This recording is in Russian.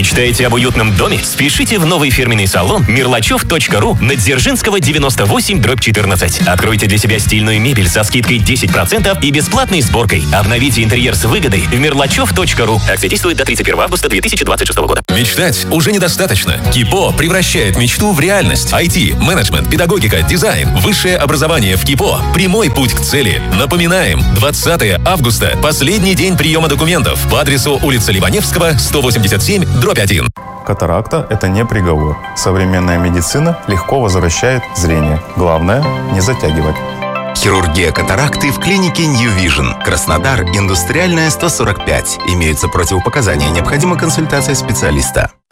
Мечтаете об уютном доме? Спешите в новый фирменный салон Мирлачев.ру на Дзержинского 98/14. Откройте для себя стильную мебель со скидкой 10% и бесплатной сборкой. Обновите интерьер с выгодой в Мирлачев.ру. Акция действует до 31 августа 2026 года. Мечтать уже недостаточно. КИПО превращает мечту в реальность. IT, менеджмент, педагогика, дизайн, высшее образование в КИПО. Прямой путь к цели. Напоминаем, 20 августа – последний день приема документов по адресу улица Ливаневского, 187/1. Катаракта – это не приговор. Современная медицина легко возвращает зрение. Главное – не затягивать. Хирургия катаракты в клинике New Vision. Краснодар, Индустриальная, 145. Имеются противопоказания. Необходима консультация специалиста.